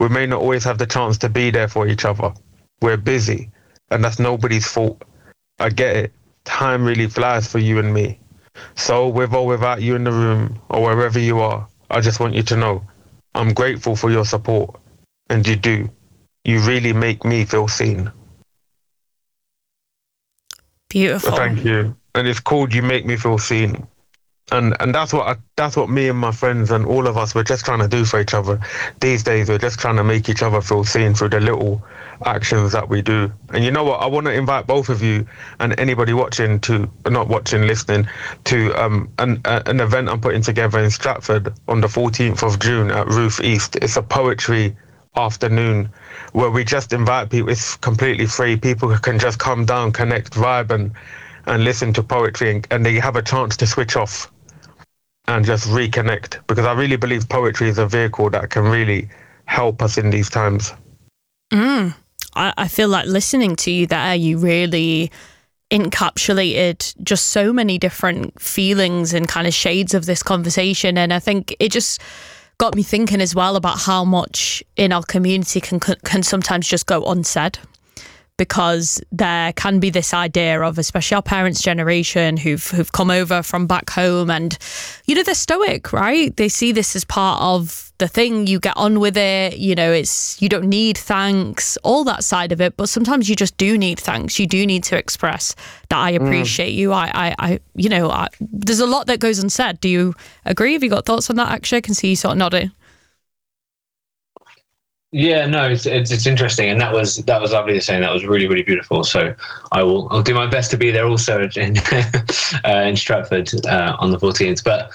We may not always have the chance to be there for each other. We're busy, and that's nobody's fault. I get it. Time really flies for you and me. So, with or without you in the room, or wherever you are, I just want you to know I'm grateful for your support. And you do. You really make me feel seen. Beautiful. Thank you. And it's called You Make Me Feel Seen. And that's what me and my friends and all of us, we're just trying to do for each other. These days, we're just trying to make each other feel seen through the little actions that we do. And you know what? I want to invite both of you and anybody watching not watching, listening to an event I'm putting together in Stratford on the 14th of June at Roof East. It's a poetry afternoon where we just invite people. It's completely free. People can just come down, connect, vibe, and listen to poetry, and they have a chance to switch off and just reconnect, because I really believe poetry is a vehicle that can really help us in these times. I feel like listening to you there, you really encapsulated just so many different feelings and kind of shades of this conversation. And I think it just got me thinking as well about how much in our community can sometimes just go unsaid. Because there can be this idea of, especially our parents' generation who've come over from back home, and they're stoic, right? They see this as part of the thing. You get on with it. You don't need thanks, all that side of it. But sometimes you just do need thanks. You do need to express that I appreciate you. There's a lot that goes unsaid. Do you agree? Have you got thoughts on that? Actually, I can see you sort of nodding. Yeah, no, it's interesting, and that was lovely to say. That was really, really beautiful. So I'll do my best to be there also in Stratford on the 14th. But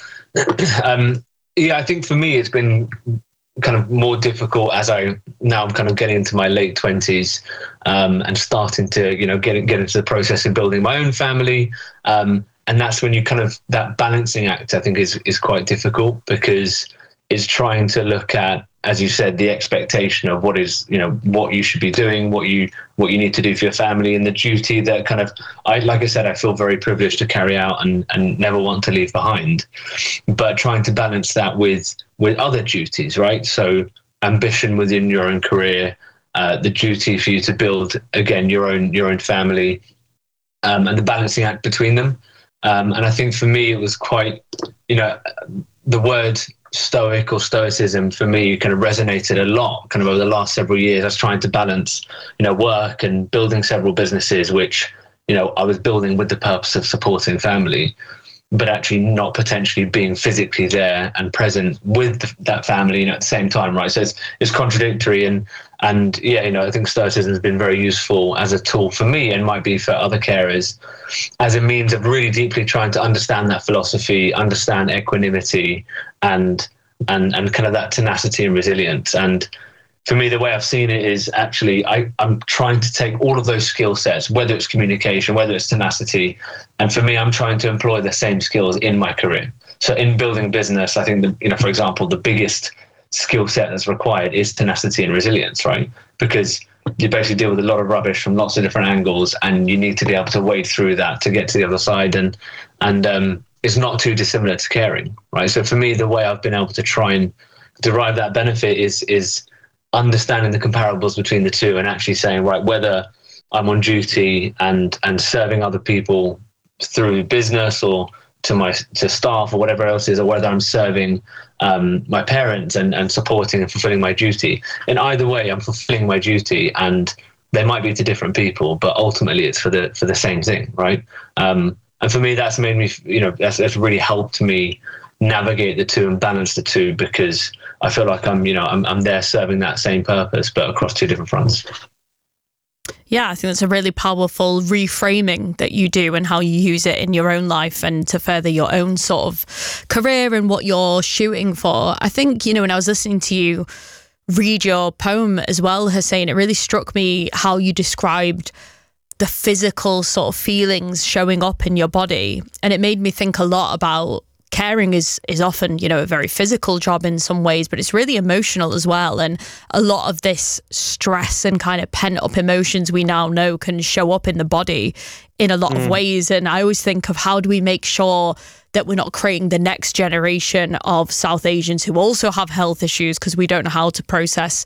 I think for me it's been kind of more difficult as I'm kind of getting into my late 20s and starting to get into the process of building my own family. And that's when you kind of, that balancing act I think is quite difficult, because it's trying to look at, as you said, the expectation of what what you should be doing, what you need to do for your family, and the duty that kind of, like I said, I feel very privileged to carry out and never want to leave behind, but trying to balance that with other duties, right? So ambition within your own career, the duty for you to build, again, your own family, and the balancing act between them. And I think for me, it was quite, the word stoic or stoicism for me kind of resonated a lot kind of over the last several years. I was trying to balance, work and building several businesses, which, I was building with the purpose of supporting family, but actually not potentially being physically there and present with that family, at the same time, right? So it's contradictory, and I think stoicism has been very useful as a tool for me, and might be for other carers, as a means of really deeply trying to understand that philosophy, understand equanimity, and kind of that tenacity and resilience. And for me, the way I've seen it is actually I'm trying to take all of those skill sets, whether it's communication, whether it's tenacity, and for me, I'm trying to employ the same skills in my career. So in building a business, I think that, for example, the biggest skill set that's required is tenacity and resilience, right? Because you basically deal with a lot of rubbish from lots of different angles, and you need to be able to wade through that to get to the other side. And it's not too dissimilar to caring, right? So for me, the way I've been able to try and derive that benefit is understanding the comparables between the two, and actually saying, right, whether I'm on duty and serving other people through business or to staff or whatever else is, or whether I'm serving my parents and supporting and fulfilling my duty. In either way, I'm fulfilling my duty, and they might be to different people, but ultimately it's for the same thing, right? And for me, that's made me, that's really helped me navigate the two and balance the two, because I feel like I'm there serving that same purpose, but across two different fronts. Yeah, I think that's a really powerful reframing that you do, and how you use it in your own life and to further your own sort of career and what you're shooting for. I think, when I was listening to you read your poem as well, Hussein, it really struck me how you described the physical sort of feelings showing up in your body. And it made me think a lot about caring is often, a very physical job in some ways, but it's really emotional as well. And a lot of this stress and kind of pent up emotions we now know can show up in the body in a lot of ways. And I always think of, how do we make sure that we're not creating the next generation of South Asians who also have health issues because we don't know how to process